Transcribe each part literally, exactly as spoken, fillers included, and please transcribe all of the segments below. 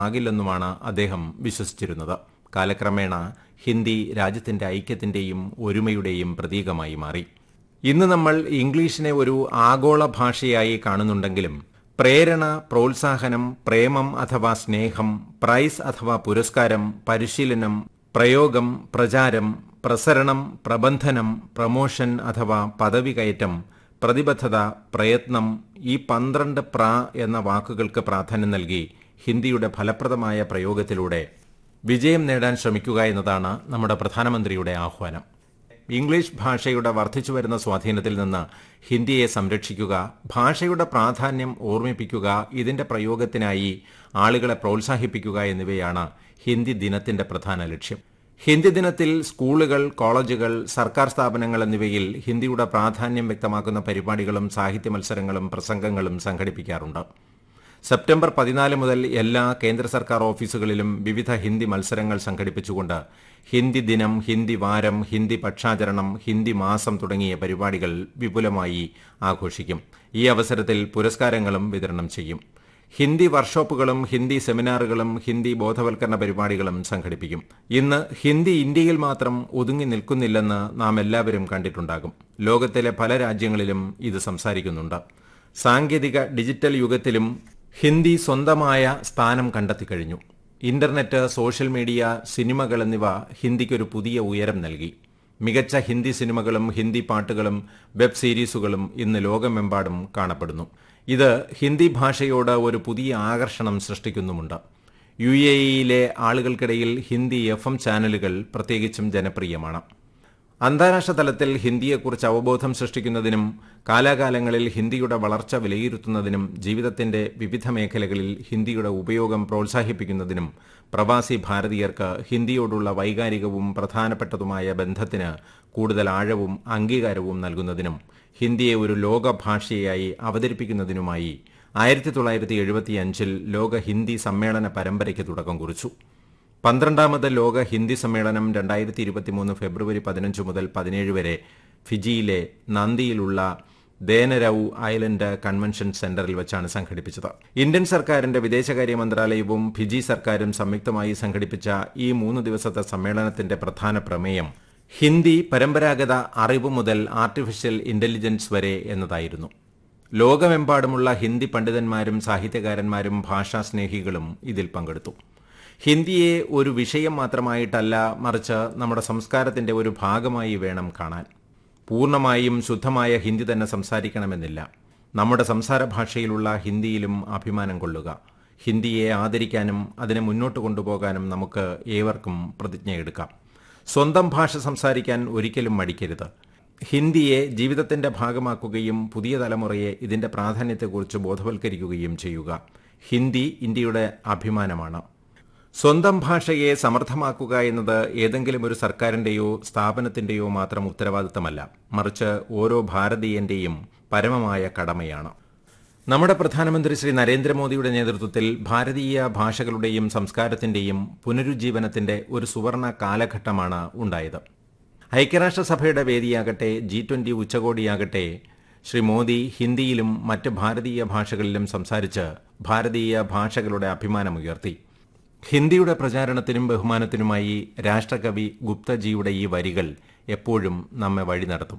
ആകില്ലെന്നുമാണ് അദ്ദേഹം വിശ്വസിച്ചിരുന്നത്. കാലക്രമേണ ഹിന്ദി രാജ്യത്തിന്റെ ഐക്യത്തിന്റെയും ഒരുമയുടെയും പ്രതീകമായി മാറി. ഇന്ന് നമ്മൾ ഇംഗ്ലീഷിനെ ഒരു ആഗോള ഭാഷയായി കാണുന്നുണ്ടെങ്കിലും പ്രേരണ, പ്രോത്സാഹനം, പ്രേമം അഥവാ സ്നേഹം, പ്രൈസ് അഥവാ പുരസ്കാരം, പരിശീലനം, പ്രയോഗം, പ്രചാരം, പ്രസരണം, പ്രബന്ധനം, പ്രമോഷൻ അഥവാ പദവി കയറ്റം, പ്രതിബദ്ധത, പ്രയത്നം, ഈ പന്ത്രണ്ട് പ്ര എന്ന വാക്കുകൾക്ക് പ്രാധാന്യം നൽകി ഹിന്ദിയുടെ ഫലപ്രദമായ പ്രയോഗത്തിലൂടെ വിജയം നേടാൻ ശ്രമിക്കുക എന്നതാണ് നമ്മുടെ പ്രധാനമന്ത്രിയുടെ ആഹ്വാനം. ഇംഗ്ലീഷ് ഭാഷയുടെ വർദ്ധിച്ചുവരുന്ന സ്വാധീനത്തിൽ നിന്ന് ഹിന്ദിയെ സംരക്ഷിക്കുക, ഭാഷയുടെ പ്രാധാന്യം ഓർമ്മിപ്പിക്കുക, ഇതിന്റെ പ്രയോഗത്തിനായി ആളുകളെ പ്രോത്സാഹിപ്പിക്കുക എന്നിവയാണ് ഹിന്ദി ദിനത്തിന്റെ പ്രധാന ലക്ഷ്യം. ഹിന്ദി ദിനത്തിൽ സ്കൂളുകൾ, കോളേജുകൾ, സർക്കാർ സ്ഥാപനങ്ങൾ എന്നിവയിൽ ഹിന്ദിയുടെ പ്രാധാന്യം വ്യക്തമാക്കുന്ന പരിപാടികളും സാഹിത്യ മത്സരങ്ങളും പ്രസംഗങ്ങളും സംഘടിപ്പിക്കാറുണ്ട്. സെപ്റ്റംബർ പതിനാല് മുതൽ എല്ലാ കേന്ദ്ര സർക്കാർ ഓഫീസുകളിലും വിവിധ ഹിന്ദി മത്സരങ്ങൾ സംഘടിപ്പിച്ചുകൊണ്ട് ഹിന്ദി ദിനം, ഹിന്ദി വാരം, ഹിന്ദി പക്ഷാചരണം, ഹിന്ദി മാസം തുടങ്ങിയ പരിപാടികൾ വിപുലമായി ആഘോഷിക്കും. ഈ അവസരത്തിൽ പുരസ്കാരങ്ങളും വിതരണം ചെയ്യും. ഹിന്ദി വർക്ക്ഷോപ്പുകളും ഹിന്ദി സെമിനാറുകളും ഹിന്ദി ബോധവൽക്കരണ പരിപാടികളും സംഘടിപ്പിക്കും. ഇന്ന് ഹിന്ദി ഇന്ത്യയിൽ മാത്രം ഒതുങ്ങി നിൽക്കുന്നില്ലെന്ന് നാം എല്ലാവരും കണ്ടിട്ടുണ്ടാകും. ലോകത്തിലെ പല രാജ്യങ്ങളിലും ഇത് സംസാരിക്കുന്നുണ്ട്. സാങ്കേതിക ഡിജിറ്റൽ യുഗത്തിലും ഹിന്ദി സ്വന്തമായ സ്ഥാനം കണ്ടെത്തിക്കഴിഞ്ഞു. ഇന്റർനെറ്റ്, സോഷ്യൽ മീഡിയ, സിനിമകൾ എന്നിവ ഹിന്ദിക്കൊരു പുതിയ ഉയരം നൽകി. മികച്ച ഹിന്ദി സിനിമകളും ഹിന്ദി പാട്ടുകളും വെബ് സീരീസുകളും ഇന്ന് ലോകമെമ്പാടും കാണപ്പെടുന്നു. ഇത് ഹിന്ദി ഭാഷയോട് ഒരു പുതിയ ആകർഷണം സൃഷ്ടിക്കുന്നുമുണ്ട്. യു എ ഇയിലെ ആളുകൾക്കിടയിൽ ഹിന്ദി എഫ് എം ചാനലുകൾ പ്രത്യേകിച്ചും ജനപ്രിയമാണ്. അന്താരാഷ്ട്ര തലത്തിൽ ഹിന്ദിയെക്കുറിച്ച് അവബോധം സൃഷ്ടിക്കുന്നതിനും കാലാകാലങ്ങളിൽ ഹിന്ദിയുടെ വളർച്ച വിലയിരുത്തുന്നതിനും ജീവിതത്തിന്റെ വിവിധ മേഖലകളിൽ ഹിന്ദിയുടെ ഉപയോഗം പ്രോത്സാഹിപ്പിക്കുന്നതിനും പ്രവാസി ഭാരതീയർക്ക് ഹിന്ദിയോടുള്ള വൈകാരികവും പ്രധാനപ്പെട്ടതുമായ ബന്ധത്തിന് കൂടുതൽ ആഴവും അംഗീകാരവും നൽകുന്നതിനും ഹിന്ദിയെ ഒരു ലോക ഭാഷയായി അവതരിപ്പിക്കുന്നതിനുമായി ആയിരത്തി തൊള്ളായിരത്തി എഴുപത്തിയഞ്ചിൽ ലോക ഹിന്ദി സമ്മേളന പരമ്പരയ്ക്ക് തുടക്കം കുറിച്ചു. പന്ത്രണ്ടാമത് ലോക ഹിന്ദി സമ്മേളനം രണ്ടായിരത്തി ഇരുപത്തിമൂന്ന് ഫെബ്രുവരി പതിനഞ്ച് മുതൽ പതിനേഴ് വരെ ഫിജിയിലെ നന്ദിയിലുള്ള ദേനരൌ ഐലൻഡ് കൺവെൻഷൻ സെന്ററിൽ വെച്ചാണ് സംഘടിപ്പിച്ചത്. ഇന്ത്യൻ സർക്കാരിന്റെ വിദേശകാര്യ മന്ത്രാലയവും ഫിജി സർക്കാരും സംയുക്തമായി സംഘടിപ്പിച്ച ഈ മൂന്ന് ദിവസത്തെ സമ്മേളനത്തിന്റെ പ്രധാന പ്രമേയം ഹിന്ദി പരമ്പരാഗത അറിവ് മുതൽ ആർട്ടിഫിഷ്യൽ ഇന്റലിജൻസ് വരെ എന്നതായിരുന്നു. ലോകമെമ്പാടുമുള്ള ഹിന്ദി പണ്ഡിതന്മാരും സാഹിത്യകാരന്മാരും ഭാഷാസ്നേഹികളും ഇതിൽ പങ്കെടുത്തു. ഹിന്ദിയെ ഒരു വിഷയം മാത്രമായിട്ടല്ല, മറിച്ച് നമ്മുടെ സംസ്കാരത്തിന്റെ ഒരു ഭാഗമായി വേണം കാണാൻ. പൂർണ്ണമായും ശുദ്ധമായ ഹിന്ദി തന്നെ സംസാരിക്കണമെന്നില്ല. നമ്മുടെ സംസാര ഭാഷയിലുള്ള ഹിന്ദിയിലും അഭിമാനം കൊള്ളുക. ഹിന്ദിയെ ആദരിക്കാനും അതിനെ മുന്നോട്ട് കൊണ്ടുപോകാനും നമുക്ക് ഏവർക്കും പ്രതിജ്ഞയെടുക്കാം. സ്വന്തം ഭാഷ സംസാരിക്കാൻ ഒരിക്കലും മടിക്കരുത്. ഹിന്ദിയെ ജീവിതത്തിന്റെ ഭാഗമാക്കുകയും പുതിയ തലമുറയെ ഇതിന്റെ പ്രാധാന്യത്തെക്കുറിച്ച് ബോധവൽക്കരിക്കുകയും ചെയ്യുക. ഹിന്ദി ഇന്ത്യയുടെ അഭിമാനമാണ്. സ്വന്തം ഭാഷയെ സമർത്ഥമാക്കുക എന്നത് ഏതെങ്കിലും ഒരു സർക്കാരിന്റെയോ സ്ഥാപനത്തിന്റെയോ മാത്രം ഉത്തരവാദിത്തമല്ല, മറിച്ച് ഓരോ ഭാരതീയന്റെയും പരമമായ കടമയാണ്. നമ്മുടെ പ്രധാനമന്ത്രി ശ്രീ നരേന്ദ്രമോദിയുടെ നേതൃത്വത്തിൽ ഭാരതീയ ഭാഷകളുടെയും സംസ്കാരത്തിന്റെയും പുനരുജ്ജീവനത്തിന്റെ ഒരു സുവർണ കാലഘട്ടമാണ് ഉണ്ടായത്. ഐക്യരാഷ്ട്രസഭയുടെ വേദിയാകട്ടെ, ജി ട്വന്റി ഉച്ചകോടിയാകട്ടെ, ശ്രീ മോദി ഹിന്ദിയിലും മറ്റ് ഭാരതീയ ഭാഷകളിലും സംസാരിച്ച് ഭാരതീയ ഭാഷകളുടെ അഭിമാനമുയർത്തി. ഹിന്ദിയുടെ പ്രചാരണത്തിനും ബഹുമാനത്തിനുമായി രാഷ്ട്രകവി ഗുപ്തജിയുടെ ഈ വരികൾ എപ്പോഴും നമ്മെ വഴി നടത്തും.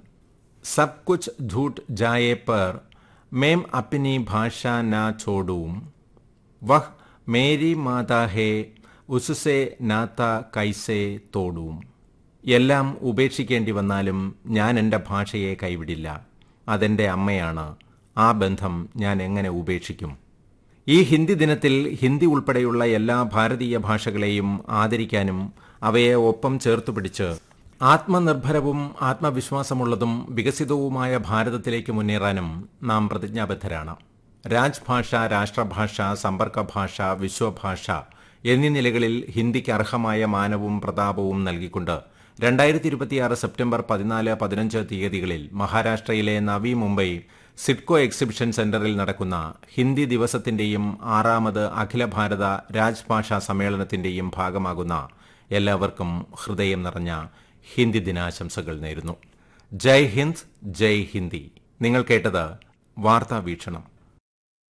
സബ് കുച്ച് ഝൂഠ് ജായേ പർ മേം അപ്നി ഭാഷ നാ ഛോഡൂം, വഹ് മേരി മാതാ ഹേ ഉസ്സേ നാത്ത കൈസേ തോടൂം. എല്ലാം ഉപേക്ഷിക്കേണ്ടി വന്നാലും ഞാൻ എൻ്റെ ഭാഷയെ കൈവിടില്ല. അതെൻ്റെ അമ്മയാണ്. ആ ബന്ധം ഞാൻ എങ്ങനെ ഉപേക്ഷിക്കും? ഈ ഹിന്ദി ദിനത്തിൽ ഹിന്ദി ഉൾപ്പെടെയുള്ള എല്ലാ ഭാരതീയ ഭാഷകളെയും ആദരിക്കാനും അവയെ ഒപ്പം ചേർത്തുപിടിച്ച് ആത്മനിർഭരവും ആത്മവിശ്വാസമുള്ളതും വികസിതവുമായ ഭാരതത്തിലേക്ക് മുന്നേറാനും നാം പ്രതിജ്ഞാബദ്ധരാണ്. രാജ്ഭാഷ, രാഷ്ട്രഭാഷ, സമ്പർക്ക ഭാഷ, വിശ്വഭാഷ എന്നീ നിലകളിൽ ഹിന്ദിക്ക് അർഹമായ മാനവും പ്രതാപവും നൽകിക്കൊണ്ട് രണ്ടായിരത്തി ഇരുപത്തിയാറ് സെപ്റ്റംബർ പതിനാല് പതിനഞ്ച് തീയതികളിൽ മഹാരാഷ്ട്രയിലെ നവി മുംബൈ സിഡ്കോ എക്സിബിഷൻ സെന്ററിൽ നടക്കുന്ന ഹിന്ദി ദിവസത്തിന്റെയും ആറാമത് അഖില ഭാരത രാജ്ഭാഷാ സമ്മേളനത്തിന്റെയും ഭാഗമാകുന്ന എല്ലാവർക്കും ഹൃദയം നിറഞ്ഞ ഹിന്ദി ദിനാശംസകൾ നേരുന്നു. ജയ് ഹിന്ദ്, ജയ് ഹിന്ദി. നിങ്ങൾ കേട്ടത് വാർത്താ വീക്ഷണം.